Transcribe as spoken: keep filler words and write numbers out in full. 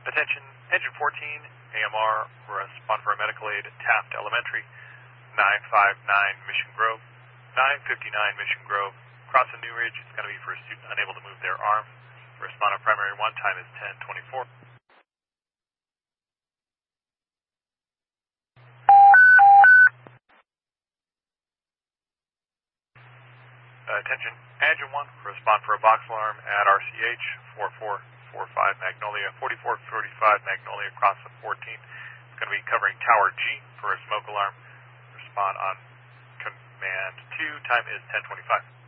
Attention, Engine fourteen, A M R, respond for a medical aid at Taft Elementary, nine five nine Mission Grove, nine fifty-nine Mission Grove, crossing New Ridge. It's going to be for a student unable to move their arm. Respond on primary one, time is ten twenty-four. Uh, attention, Engine one, respond for a box alarm at R C H, four four four five Magnolia, forty-four forty-five Magnolia, across the fourteen. It's going to be covering Tower G for a smoke alarm. Respond on command two, time is ten twenty-five.